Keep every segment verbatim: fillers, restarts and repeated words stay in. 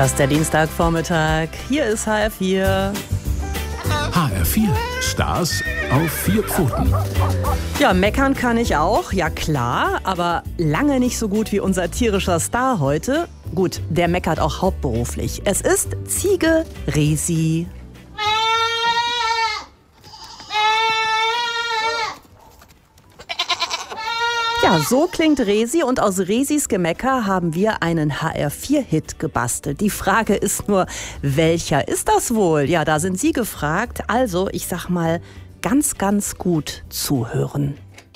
Das ist der Dienstagvormittag. Hier ist H R vier. H R vier. Stars auf vier Pfoten. Ja, meckern kann ich auch, ja klar, aber lange nicht so gut wie unser tierischer Star heute. Gut, der meckert auch hauptberuflich. Es ist Ziege Resi. Ja, so klingt Resi, und aus Resis Gemecker haben wir einen H R vier Hit gebastelt. Die Frage ist nur, welcher ist das wohl? Ja, da sind Sie gefragt. Also, ich sag mal, ganz, ganz gut zuhören.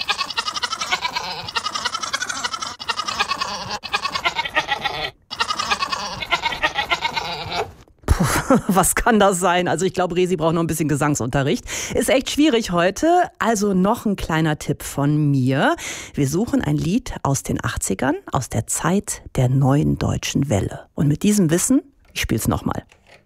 Was kann das sein? Also ich glaube, Resi braucht noch ein bisschen Gesangsunterricht. Ist echt schwierig heute. Also noch ein kleiner Tipp von mir. Wir suchen ein Lied aus den achtzigern, aus der Zeit der neuen deutschen Welle. Und mit diesem Wissen, ich spiel's nochmal.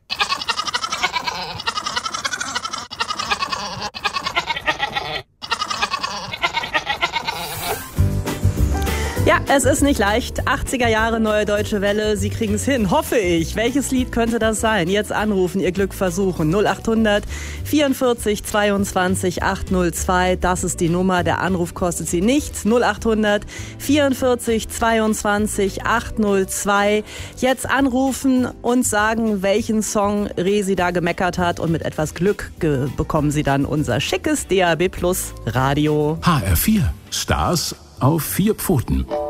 Ja, es ist nicht leicht. achtziger Jahre Neue Deutsche Welle. Sie kriegen es hin, hoffe ich. Welches Lied könnte das sein? Jetzt anrufen, Ihr Glück versuchen. null acht hundert vierundvierzig zweiundzwanzig achthundertzwei. Das ist die Nummer. Der Anruf kostet Sie nichts. null acht hundert vierundvierzig zweiundzwanzig achthundertzwei. Jetzt anrufen und sagen, welchen Song Resi da gemeckert hat. Und mit etwas Glück ge- bekommen Sie dann unser schickes D A B Plus Radio. H R vier. Stars auf vier Pfoten.